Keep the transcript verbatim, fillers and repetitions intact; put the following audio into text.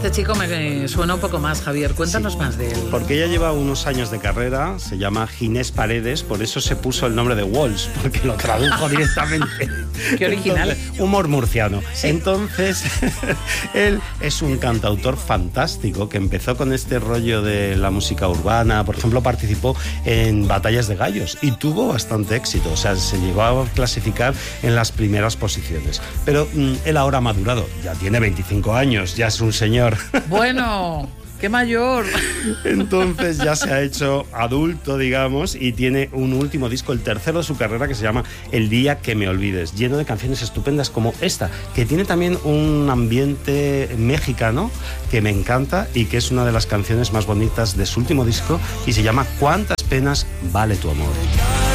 este chico me suena un poco más, Javier. Cuéntanos sí. más de él. Porque ella lleva unos años de carrera, se llama Ginés Paredes, por eso se puso el nombre de Walsh, porque lo tradujo directamente. Qué original. Entonces, humor murciano. Sí. Entonces, él es un cantautor fantástico que empezó con este rollo de la música urbana. Por ejemplo, participó en Batallas de Gallos y tuvo bastante éxito. O sea, se llegó a clasificar en las primeras posiciones. Pero mmm, él ahora ha madurado. Ya tiene veinticinco años, ya es un señor. Bueno... ¡Qué mayor! Entonces ya se ha hecho adulto, digamos, y tiene un último disco, el tercero de su carrera, que se llama El día que me olvides, lleno de canciones estupendas como esta, que tiene también un ambiente mexicano que me encanta y que es una de las canciones más bonitas de su último disco y se llama ¿Cuántas penas vale tu amor?